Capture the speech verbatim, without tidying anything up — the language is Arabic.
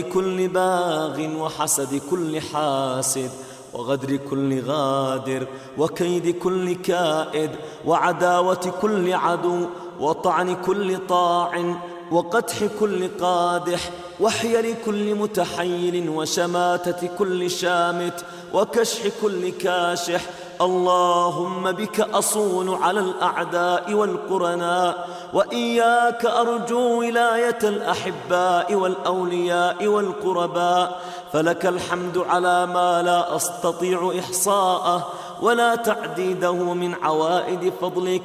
كل باغ وحسد كل حاسد وغدر كل غادر وكيد كل كائد وعداوة كل عدو وطعن كل طاعن وقدح كل قادح وحيل كل متحيل وشماتة كل شامت وكشح كل كاشح. اللهم بك أصون على الأعداء والقرناء، وإياك أرجو ولاية الأحباء والأولياء والقرباء، فلك الحمد على ما لا أستطيع إحصاءه ولا تعديده من عوائد فضلك.